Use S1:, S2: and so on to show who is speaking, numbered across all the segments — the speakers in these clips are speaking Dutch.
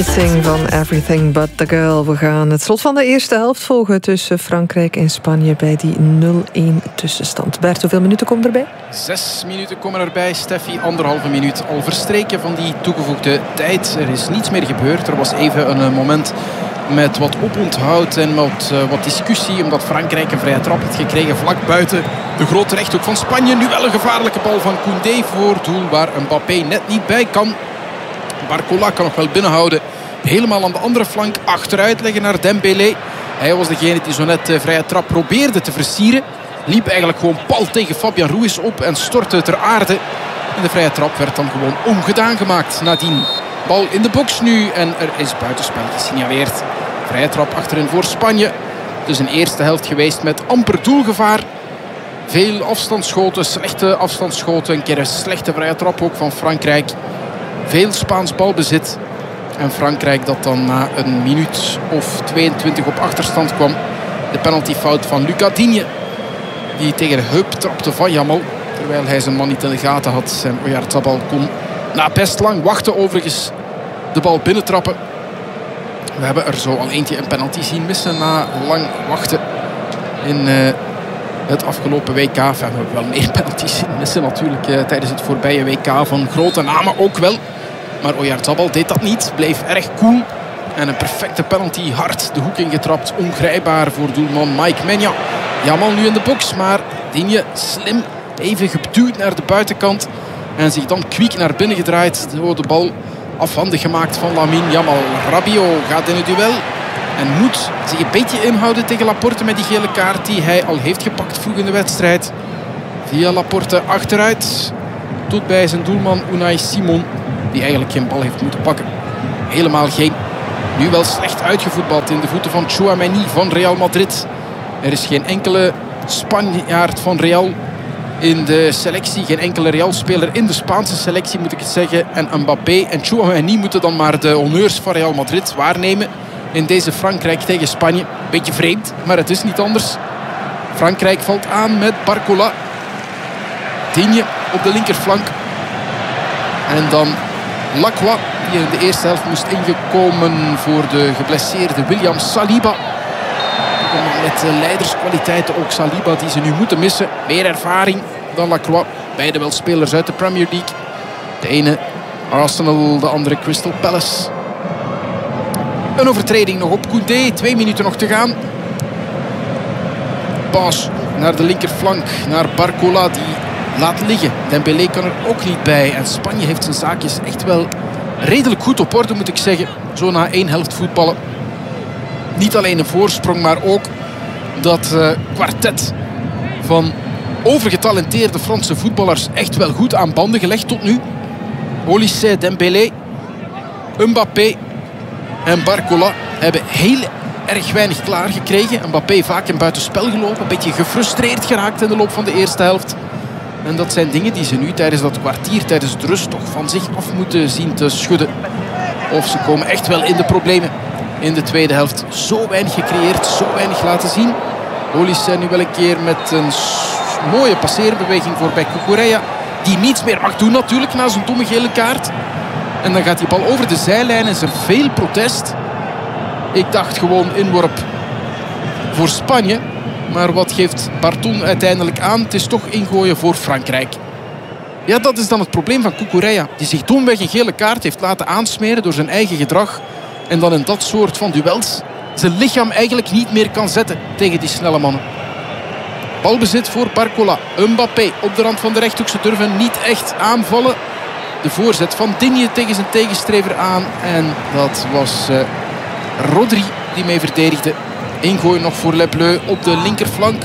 S1: Everything van Everything But The Girl. We gaan het slot van de eerste helft volgen tussen Frankrijk en Spanje bij die 0-1 tussenstand. Bert, hoeveel minuten komen erbij?
S2: 6 minuten komen erbij, Steffi. 1,5 minuut al verstreken van die toegevoegde tijd. Er is niets meer gebeurd. Er was even een moment met wat oponthoud en wat discussie, omdat Frankrijk een vrije trap heeft gekregen vlak buiten de grote rechthoek van Spanje. Nu wel een gevaarlijke bal van Koundé voor doel, waar Mbappé net niet bij kan. Barcola kan nog wel binnenhouden. Helemaal aan de andere flank achteruit leggen naar Dembélé. Hij was degene die zo net de vrije trap probeerde te versieren. Liep eigenlijk gewoon pal tegen Fabian Ruiz op en stortte ter aarde. En de vrije trap werd dan gewoon ongedaan gemaakt. Nadien bal in de box nu en er is buitenspel gesignaleerd. Vrije trap achterin voor Spanje. Dus een eerste helft geweest met amper doelgevaar. Veel afstandsschoten, slechte afstandsschoten. Een keer een slechte vrije trap ook van Frankrijk. Veel Spaans balbezit. En Frankrijk dat dan na een minuut of 22 op achterstand kwam. De penaltyfout van Lucas Digne. Die tegen de heup trapte van Yamal. Terwijl hij zijn man niet in de gaten had. En Oyarzabal kon na best lang wachten overigens de bal binnentrappen. We hebben er zo al eentje een penalty zien missen na lang wachten in het afgelopen WK. We hebben wel meer penalties zien missen natuurlijk tijdens het voorbije WK van grote namen ook wel. Maar Oyarzabal deed dat niet, bleef erg cool. En een perfecte penalty, hard de hoek ingetrapt. Ongrijpbaar voor doelman Mike Maignan. Yamal nu in de box, maar Digne slim even geduwd naar de buitenkant. En zich dan kwiek naar binnen gedraaid. De bal afhandig gemaakt van Lamine Yamal. Rabiot gaat in het duel. En moet zich een beetje inhouden tegen Laporte met die gele kaart die hij al heeft gepakt vroeg in de wedstrijd. Via Laporte achteruit. Tot bij zijn doelman Unai Simon. Die eigenlijk geen bal heeft moeten pakken. Helemaal geen. Nu wel slecht uitgevoetbald in de voeten van Tchouaméni van Real Madrid. Er is geen enkele Spanjaard van Real in de selectie. Geen enkele Real-speler in de Spaanse selectie moet ik het zeggen. En Mbappé en Tchouaméni moeten dan maar de honneurs van Real Madrid waarnemen. In deze Frankrijk tegen Spanje. Beetje vreemd, maar het is niet anders. Frankrijk valt aan met Barcola. Digne op de linkerflank. En dan Lacroix, die in de eerste helft moest ingekomen voor de geblesseerde William Saliba. Met leiderskwaliteiten ook Saliba die ze nu moeten missen. Meer ervaring dan Lacroix. Beide wel spelers uit de Premier League. De ene Arsenal, de andere Crystal Palace. Een overtreding nog op Koundé. 2 minuten nog te gaan. Pas naar de linkerflank. Naar Barcola die laat liggen. Dembélé kan er ook niet bij. En Spanje heeft zijn zaakjes echt wel redelijk goed op orde moet ik zeggen. Zo na 1 helft voetballen. Niet alleen een voorsprong, maar ook dat kwartet van overgetalenteerde Franse voetballers echt wel goed aan banden gelegd tot nu. Olysée, Dembélé, Mbappé en Barcola hebben heel erg weinig klaargekregen. Mbappé vaak in buitenspel gelopen. Een beetje gefrustreerd geraakt in de loop van de eerste helft. En dat zijn dingen die ze nu tijdens dat kwartier, tijdens de rust toch van zich af moeten zien te schudden. Of ze komen echt wel in de problemen in de tweede helft. Zo weinig gecreëerd, zo weinig laten zien. Olysée nu wel een keer met een mooie passeerbeweging voorbij Cucurella. Die niets meer mag doen natuurlijk na zijn domme gele kaart. En dan gaat die bal over de zijlijn. Is er veel protest. Ik dacht gewoon inworp voor Spanje. Maar wat geeft Barton uiteindelijk aan? Het is toch ingooien voor Frankrijk. Ja, dat is dan het probleem van Cucurella. Die zich domweg een gele kaart heeft laten aansmeren door zijn eigen gedrag. En dan in dat soort van duels zijn lichaam eigenlijk niet meer kan zetten tegen die snelle mannen. Balbezit voor Barcola. Mbappé op de rand van de rechthoek. Ze durven niet echt aanvallen. De voorzet van Digne tegen zijn tegenstrever aan. En dat was Rodri die mee verdedigde. Ingooi nog voor Le Bleu op de linkerflank.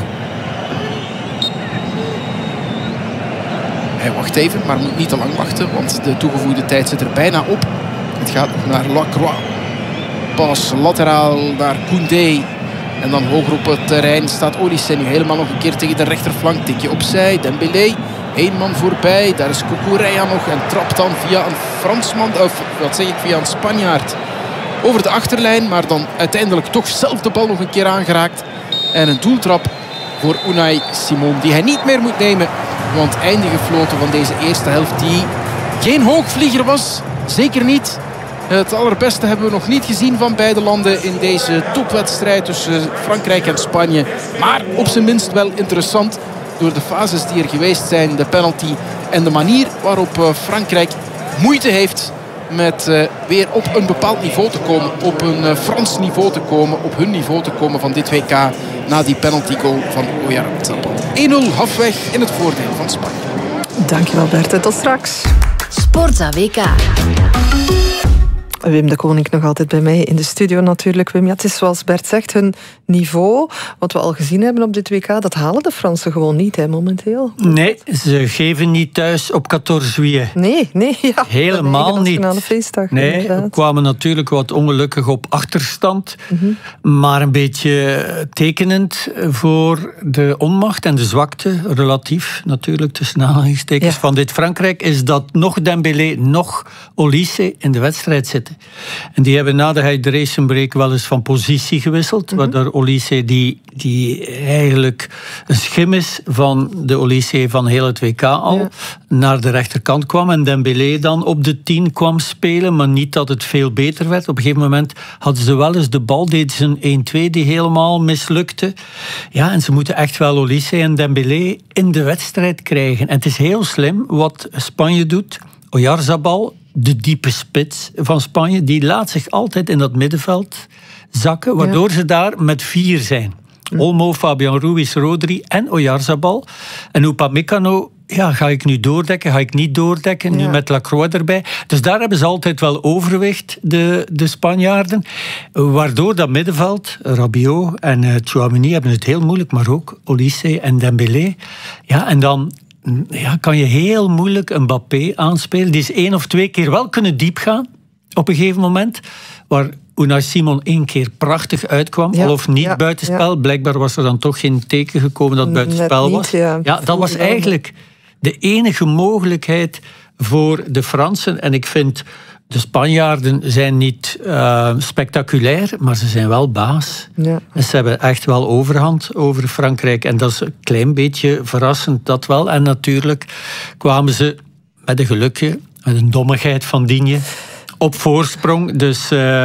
S2: Hij wacht even, maar moet niet te lang wachten. Want de toegevoegde tijd zit er bijna op. Het gaat nog naar Lacroix. Pas lateraal naar Koundé. En dan hoger op het terrein staat Olysée nu helemaal nog een keer tegen de rechterflank. Tikje opzij, Dembélé. 1 man voorbij, daar is Cucurella nog. En trapt dan via een Fransman, of wat zeg ik, via een Spanjaard. Over de achterlijn, maar dan uiteindelijk toch zelf de bal nog een keer aangeraakt. En een doeltrap voor Unai Simon, die hij niet meer moet nemen. Want einde gefloten van deze eerste helft, die geen hoogvlieger was. Zeker niet. Het allerbeste hebben we nog niet gezien van beide landen in deze topwedstrijd tussen Frankrijk en Spanje. Maar op zijn minst wel interessant door de fases die er geweest zijn, de penalty en de manier waarop Frankrijk moeite heeft met weer op een bepaald niveau te komen, op een Frans niveau te komen, op hun niveau te komen van dit WK na die penalty goal van Oyarzabal. 1-0 halfweg in het voordeel van Spanje.
S1: Dankjewel Bert, tot straks.
S3: Sportza WK.
S1: Wim de Koning nog altijd bij mij in de studio natuurlijk. Wim, ja, het is zoals Bert zegt, hun niveau, wat we al gezien hebben op dit WK, dat halen de Fransen gewoon niet, hè, momenteel.
S4: Nee, ze geven niet thuis op 14 juillet.
S1: Nee, ja.
S4: Helemaal niet.
S1: Feestdag,
S4: nee,
S1: inderdaad.
S4: We kwamen natuurlijk wat ongelukkig op achterstand. Maar een beetje tekenend voor de onmacht en de zwakte, relatief natuurlijk tussen aanhalingstekens, van dit Frankrijk, is dat nog Dembélé, nog Olise in de wedstrijd zitten. En die hebben na de hydration break wel eens van positie gewisseld. Waardoor Olise, die eigenlijk een schim is van de Olise van heel het WK al, naar de rechterkant kwam. En Dembélé dan op de 10 kwam spelen. Maar niet dat het veel beter werd. Op een gegeven moment hadden ze wel eens de bal. Deden ze een 1-2 die helemaal mislukte. Ja, en ze moeten echt wel Olise en Dembélé in de wedstrijd krijgen. En het is heel slim wat Spanje doet. Oyarzabal, de diepe spits van Spanje, die laat zich altijd in dat middenveld zakken, waardoor ze daar met 4 zijn. Olmo, Fabian Ruiz, Rodri en Oyarzabal. En Upamecano, ja, ga ik nu doordekken, ga ik niet doordekken, nu met Lacroix erbij. Dus daar hebben ze altijd wel overwicht, de Spanjaarden. Waardoor dat middenveld, Rabiot en Tchouaméni hebben het heel moeilijk, maar ook Olise en Dembélé. Ja, en dan kan je heel moeilijk een Mbappé aanspelen. Die is 1 of 2 keer wel kunnen diep gaan, op een gegeven moment, waar Unai Simon 1 keer prachtig uitkwam, al of niet buitenspel. Blijkbaar was er dan toch geen teken gekomen dat het buitenspel was. Dat was eigenlijk de enige mogelijkheid voor de Fransen. En ik vind, de Spanjaarden zijn niet spectaculair, maar ze zijn wel baas. Ja. En ze hebben echt wel overhand over Frankrijk. En dat is een klein beetje verrassend, dat wel. En natuurlijk kwamen ze met een gelukje, met een dommigheid van Digne, op voorsprong. Dus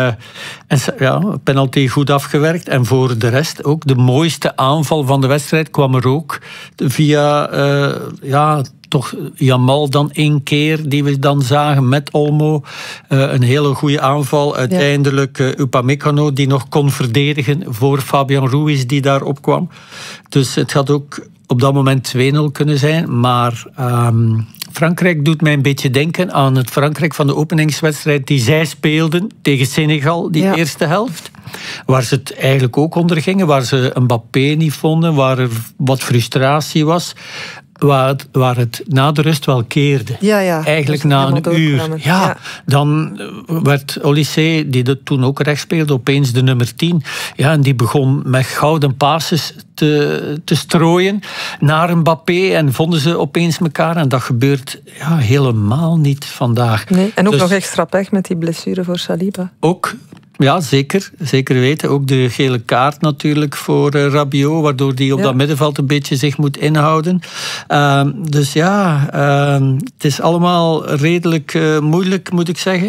S4: penalty goed afgewerkt. En voor de rest ook de mooiste aanval van de wedstrijd kwam er ook via toch Yamal dan 1 keer, die we dan zagen met Olmo. Een hele goede aanval. Uiteindelijk Upamecano, die nog kon verdedigen voor Fabian Ruiz, die daar opkwam. Dus het had ook op dat moment 2-0 kunnen zijn. Maar Frankrijk doet mij een beetje denken aan het Frankrijk van de openingswedstrijd die zij speelden tegen Senegal, die eerste helft. Waar ze het eigenlijk ook onder gingen, waar ze een Mbappé niet vonden, waar er wat frustratie was. Waar het na de rust wel keerde. Eigenlijk na een uur. Dan werd Olise, die dat toen ook rechts speelde, opeens de nummer 10. Ja, en die begon met gouden passes te strooien naar Mbappé. En vonden ze opeens elkaar. En dat gebeurt helemaal niet vandaag.
S1: Nee, en ook nog extra pech met die blessure voor Saliba.
S4: Ook. Ja, zeker. Zeker weten. Ook de gele kaart natuurlijk voor Rabiot, waardoor die op dat middenveld een beetje zich moet inhouden. Dus het is allemaal redelijk moeilijk, moet ik zeggen,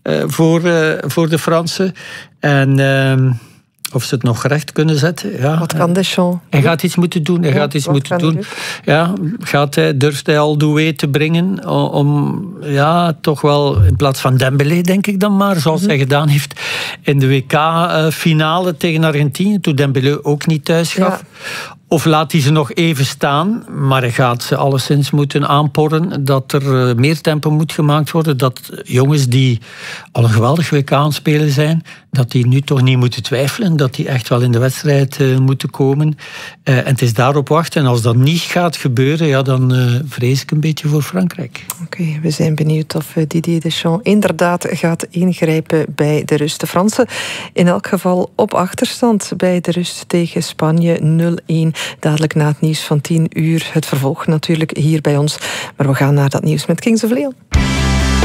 S4: voor de Fransen. En of ze het nog recht kunnen zetten.
S1: Wat kan Deschamps?
S4: Hij gaat iets moeten doen. Durft hij Aldoué te brengen om toch wel in plaats van Dembélé, denk ik dan maar, zoals hij gedaan heeft in de WK-finale tegen Argentinië, toen Dembélé ook niet thuis gaf. Of laat hij ze nog even staan, maar hij gaat ze alleszins moeten aanporren dat er meer tempo moet gemaakt worden. Dat jongens die al een geweldig WK aan het spelen zijn, dat die nu toch niet moeten twijfelen, dat die echt wel in de wedstrijd moeten komen. En het is daarop wachten. En als dat niet gaat gebeuren, dan vrees ik een beetje voor Frankrijk.
S1: Oké, we zijn benieuwd of Didier Deschamps inderdaad gaat ingrijpen bij de rust. De Fransen in elk geval op achterstand bij de rust tegen Spanje 0-1. Dadelijk na het nieuws van 10 uur. Het vervolg natuurlijk hier bij ons. Maar we gaan naar dat nieuws met Kings of Leon.